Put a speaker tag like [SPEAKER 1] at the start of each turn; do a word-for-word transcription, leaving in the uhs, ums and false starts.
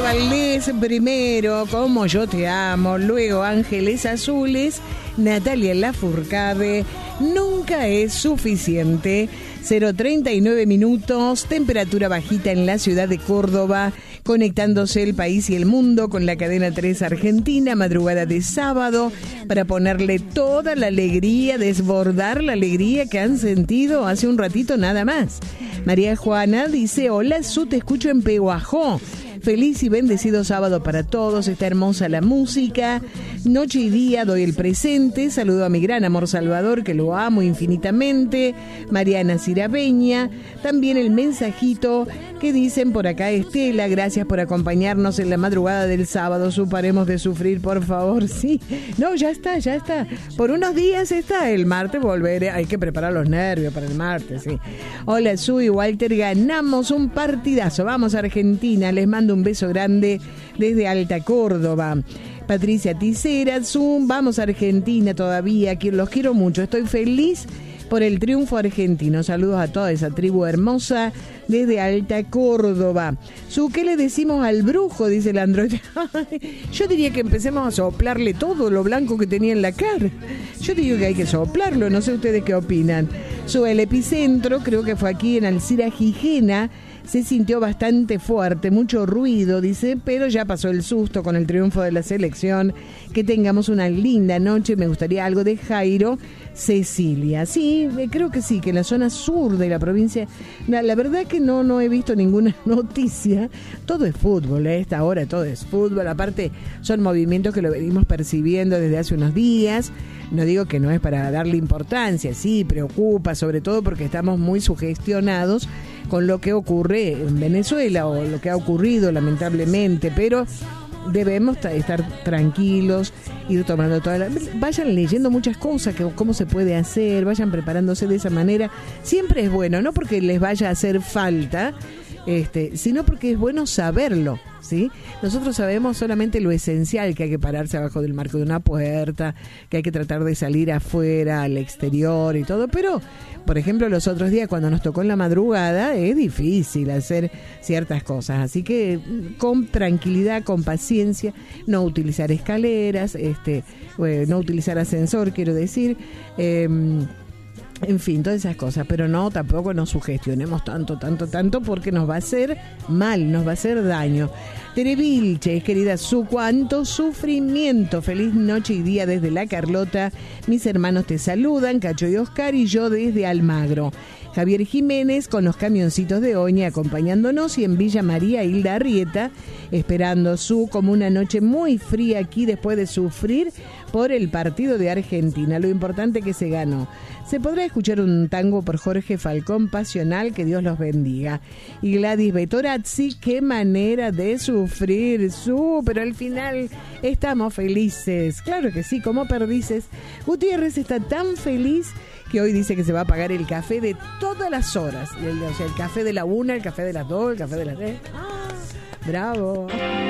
[SPEAKER 1] Valdés primero, Como yo te amo, luego Ángeles Azules, Natalia Lafourcade, Nunca es suficiente, cero treinta y nueve minutos, temperatura bajita en la ciudad de Córdoba, conectándose el país y el mundo con la cadena tres Argentina, madrugada de sábado, para ponerle toda la alegría, desbordar la alegría que han sentido hace un ratito nada más. María Juana dice, hola Su, te escucho en Pehuajó. Feliz y bendecido sábado para todos, está hermosa la música, noche y día doy el presente, saludo a mi gran amor Salvador, que lo amo infinitamente, Mariana Cirabeña, también el mensajito que dicen por acá, Estela, gracias por acompañarnos en la madrugada del sábado, Su, paremos de sufrir, por favor, sí, no, ya está, ya está, por unos días está, el martes volveré, hay que preparar los nervios para el martes, sí. Hola Su y Walter, ganamos un partidazo, vamos a Argentina, les mando un beso grande desde Alta Córdoba. Patricia Ticera, Zoom, vamos a Argentina todavía, que los quiero mucho, estoy feliz por el triunfo argentino. Saludos a toda esa tribu hermosa desde Alta Córdoba. Su, ¿qué le decimos al brujo? Dice el androide. Yo diría que empecemos a soplarle todo lo blanco que tenía en la cara. Yo digo que hay que soplarlo, no sé ustedes qué opinan. Su, el epicentro, creo que fue aquí en Alcira Gijena, se sintió bastante fuerte, mucho ruido, dice, pero ya pasó el susto con el triunfo de la selección. Que tengamos una linda noche. Me gustaría algo de Jairo Cecilia. Sí, creo que sí, que en la zona sur de la provincia, la, la verdad que no, no he visto ninguna noticia. Todo es fútbol, a esta hora todo es fútbol. Aparte, son movimientos que lo venimos percibiendo desde hace unos días. No digo que no es para darle importancia, sí, preocupa, sobre todo porque estamos muy sugestionados con lo que ocurre en Venezuela o lo que ha ocurrido lamentablemente, pero debemos estar tranquilos, ir tomando toda la... Vayan leyendo muchas cosas, que cómo se puede hacer, vayan preparándose de esa manera. Siempre es bueno, no porque les vaya a hacer falta, este, sino porque es bueno saberlo, ¿sí? Nosotros sabemos solamente lo esencial, que hay que pararse abajo del marco de una puerta, que hay que tratar de salir afuera, al exterior y todo, pero, por ejemplo, los otros días cuando nos tocó en la madrugada, es difícil hacer ciertas cosas, así que con tranquilidad, con paciencia, no utilizar escaleras, este, bueno, no utilizar ascensor, quiero decir, eh, en fin, todas esas cosas, pero no, tampoco nos sugestionemos tanto, tanto, tanto, porque nos va a hacer mal, nos va a hacer daño. Tere Vilches, querida Su, cuánto sufrimiento. Feliz noche y día desde La Carlota. Mis hermanos te saludan, Cacho y Oscar, y yo desde Almagro. Javier Jiménez con los camioncitos de Oña acompañándonos, y en Villa María Hilda Arrieta esperando Su, como una noche muy fría aquí después de sufrir por el partido de Argentina. Lo importante que se ganó. Se podrá escuchar un tango por Jorge Falcón, Pasional, que Dios los bendiga. Y Gladys Betorazzi, qué manera de sufrir, Su, pero al final estamos felices. Claro que sí, como perdices. Gutiérrez está tan feliz que hoy dice que se va a pagar el café de todas las horas. O sea, el café de la una, el café de las dos, el café de las tres. ¡Ah! ¡Bravo!